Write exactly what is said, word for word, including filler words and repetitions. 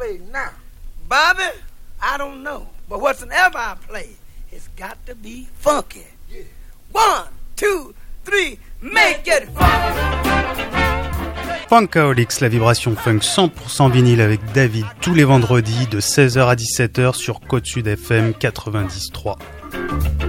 play now? Bobby, I don't know. But whatsoever I play, it's got to be funky. Yeah. One, two, three, make it funky. Funkaholics, la vibration funk cent pour cent vinyle avec David tous les vendredis de seize heures à dix-sept heures sur Côte Sud F M quatre-vingt-dix point trois.